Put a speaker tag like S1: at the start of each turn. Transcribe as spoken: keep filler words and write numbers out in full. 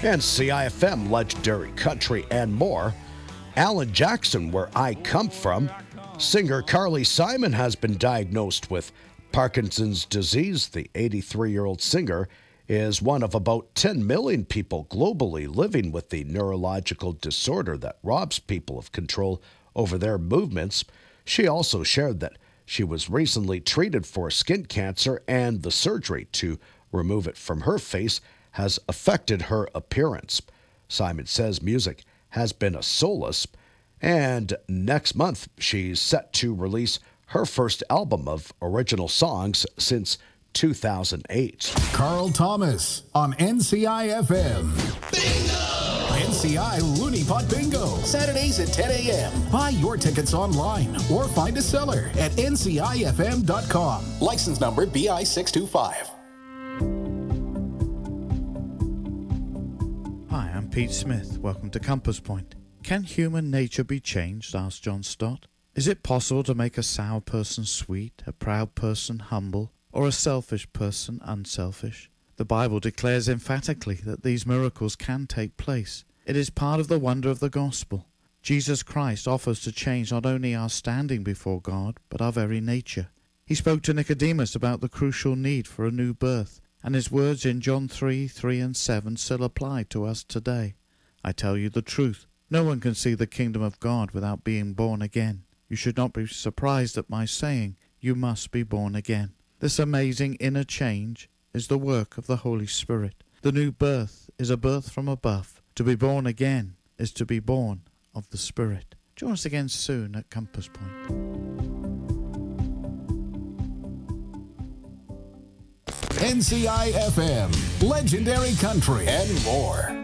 S1: N C I F M, Legendary Country, and more. Alan Jackson, Where I Come From. Singer Carly Simon has been diagnosed with Parkinson's disease. The eighty-three-year-old singer is one of about ten million people globally living with the neurological disorder that robs people of control over their movements. She also shared that she was recently treated for skin cancer, and the surgery to remove it from her face has affected her appearance. Simon says music has been a solace, and next month she's set to release her first album of original songs since two thousand eight.
S2: Carl Thomas on N C I F M.
S3: Bingo!
S2: N C I Looney Pot Bingo. Saturdays at ten a.m. Buy your tickets online or find a seller at N C I F M dot com. License number B I six two five.
S4: Hi, I'm Pete Smith. Welcome to Compass Point. Can human nature be changed? Asked John Stott. Is it possible to make a sour person sweet, a proud person humble, or a selfish person unselfish? The Bible declares emphatically that these miracles can take place. It is part of the wonder of the gospel. Jesus Christ offers to change not only our standing before God, but our very nature. He spoke to Nicodemus about the crucial need for a new birth, and his words in John three, three and seven still apply to us today. I tell you the truth, no one can see the kingdom of God without being born again. You should not be surprised at my saying, you must be born again. This amazing inner change is the work of the Holy Spirit. The new birth is a birth from above. To be born again is to be born of the Spirit. Join us again soon at Compass Point.
S2: N C I F M, Legendary Country, and more.